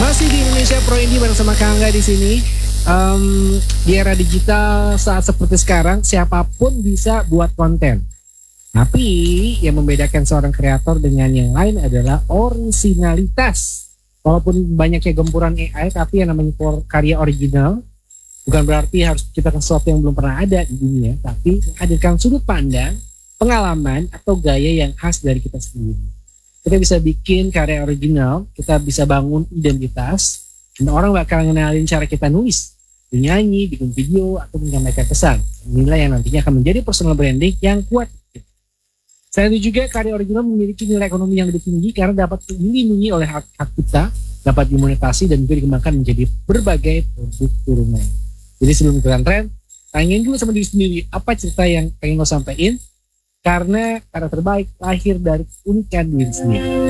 Masih di Indonesia Pro Indie bersama Kangga di sini. Di era digital saat seperti sekarang, siapapun bisa buat konten. Tapi yang membedakan seorang kreator dengan yang lain adalah originalitas. Walaupun banyaknya gempuran AI, tapi yang namanya karya original bukan berarti harus menciptakan sesuatu yang belum pernah ada di dunia, tapi menghadirkan sudut pandang, pengalaman, atau gaya yang khas dari kita sendiri. Kita bisa bikin karya original, kita bisa bangun identitas, dan orang bakal ngenalin cara kita nulis, bernyanyi, bikin video, atau menyampaikan pesan. Inilah yang nantinya akan menjadi personal branding yang kuat. Selain itu juga karya original memiliki nilai ekonomi yang lebih tinggi karena dapat dilindungi oleh hak kita, dapat dimonetasi, dan juga dikembangkan menjadi berbagai produk turunan. Jadi sebelum ikutan tren, tanyain dulu sama diri sendiri, apa cerita yang pengen lo sampaikan? Karena karya terbaik lahir dari keunikan diri sendiri.